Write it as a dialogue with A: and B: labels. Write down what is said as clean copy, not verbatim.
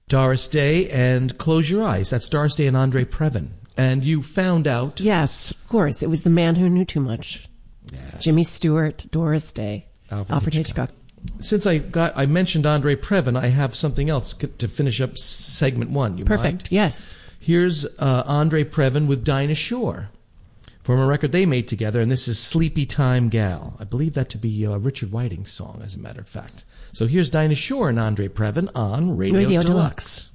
A: Doris Day and Close Your Eyes. That's Doris Day and Andre Previn. And you found out...
B: Yes, of course. It was The Man Who Knew Too Much.
A: Yes.
B: Jimmy Stewart, Doris Day, Alfred Hitchcock.
A: Since I mentioned Andre Previn, I have something else to finish up segment one. You
B: Perfect,
A: mind?
B: yes.
A: Here's Andre Previn with Dinah Shore from a record they made together, and this is Sleepy Time Gal. I believe that to be Richard Whiting's song, as a matter of fact. So here's Dinah Shore and Andre Previn on Radio Deluxe.